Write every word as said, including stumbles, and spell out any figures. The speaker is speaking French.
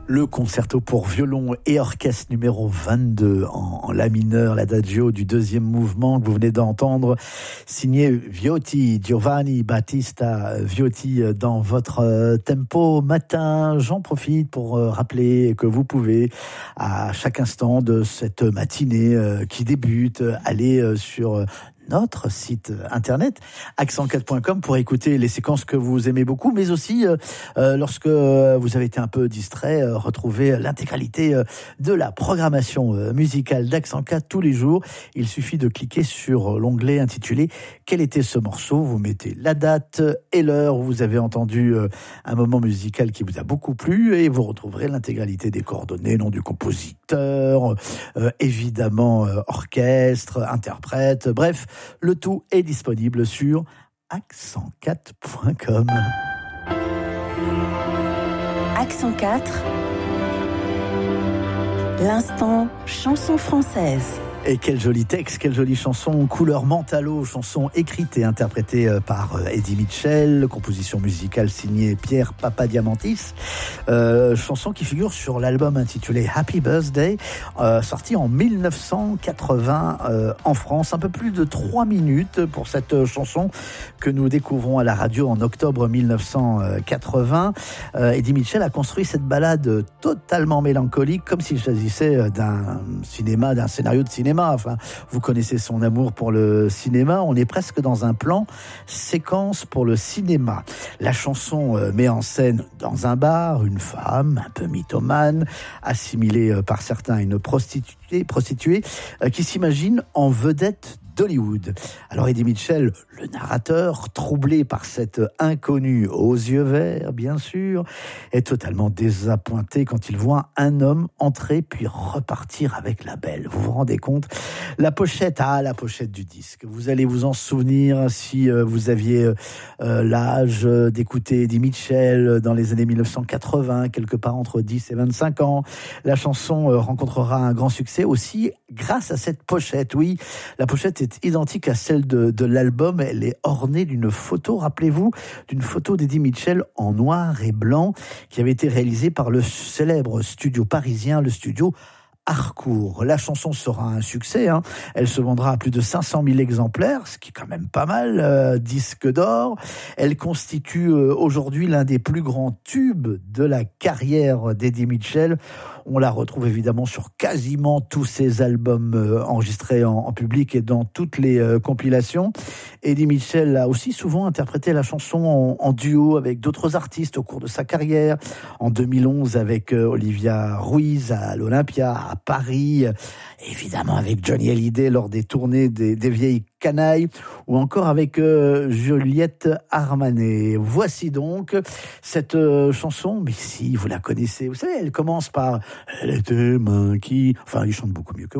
Le concerto pour violon et orchestre numéro vingt-deux en, en la mineur, l'adagio du deuxième mouvement que vous venez d'entendre, signé Viotti, Giovanni Battista Viotti dans votre tempo matin. J'en profite pour rappeler que vous pouvez à chaque instant de cette matinée qui débute aller sur notre site internet accent quatre point com pour écouter les séquences que vous aimez beaucoup, mais aussi euh, euh, lorsque vous avez été un peu distrait, euh, retrouver l'intégralité euh, de la programmation euh, musicale d'Accent quatre tous les jours. Il suffit de cliquer sur l'onglet intitulé « Quel était ce morceau ?» Vous mettez la date et l'heure où vous avez entendu euh, un moment musical qui vous a beaucoup plu et vous retrouverez l'intégralité des coordonnées, nom du compositeur, euh, évidemment euh, orchestre, interprète, bref. Le tout est disponible sur accent quatre point com. Accent quatre, l'instant chanson française. Et quel joli texte, quelle jolie chanson, couleur mentalo, chanson écrite et interprétée par Eddie Mitchell, composition musicale signée Pierre Papadiamantis, euh, chanson qui figure sur l'album intitulé Happy Birthday, euh, sorti en dix-neuf cent quatre-vingts euh, en France. Un peu plus de trois minutes pour cette chanson que nous découvrons à la radio en octobre dix-neuf cent quatre-vingts. Euh, Eddie Mitchell a construit cette ballade totalement mélancolique, comme s'il s'agissait d'un cinéma, d'un scénario de cinéma. Enfin, vous connaissez son amour pour le cinéma. On est presque dans un plan séquence pour le cinéma. La chanson euh, met en scène dans un bar une femme un peu mythomane, assimilée euh, par certains à une prostituée, prostituée euh, qui s'imagine en vedette d'Hollywood. Alors Eddie Mitchell, le narrateur, troublé par cette inconnue aux yeux verts, bien sûr, est totalement désappointé quand il voit un homme entrer puis repartir avec la belle. Vous vous rendez compte ? La pochette, ah, la pochette du disque. Vous allez vous en souvenir si euh, vous aviez euh, l'âge d'écouter Eddie Mitchell dans les années dix-neuf cent quatre-vingts, quelque part entre dix et vingt-cinq ans. La chanson euh, rencontrera un grand succès aussi grâce à cette pochette. Oui, la pochette est identique à celle de, de l'album. Elle est ornée d'une photo, rappelez-vous, d'une photo d'Eddie Mitchell en noir et blanc qui avait été réalisée par le célèbre studio parisien, le studio Harcourt. La chanson sera un succès, hein. Elle se vendra à plus de cinq cent mille exemplaires, ce qui est quand même pas mal, euh, disque d'or. Elle constitue euh, aujourd'hui l'un des plus grands tubes de la carrière d'Eddie Mitchell. On la retrouve évidemment sur quasiment tous ses albums euh, enregistrés en, en public et dans toutes les euh, compilations. Eddie Mitchell a aussi souvent interprété la chanson en, en duo avec d'autres artistes au cours de sa carrière. En deux mille onze avec euh, Olivia Ruiz à l'Olympia, à Paris, évidemment avec Johnny Hallyday lors des tournées des, des Vieilles Canailles, ou encore avec euh, Juliette Armanet. Voici donc cette euh, chanson, mais si vous la connaissez, vous savez, elle commence par « Elle était main qui », enfin il chante beaucoup mieux que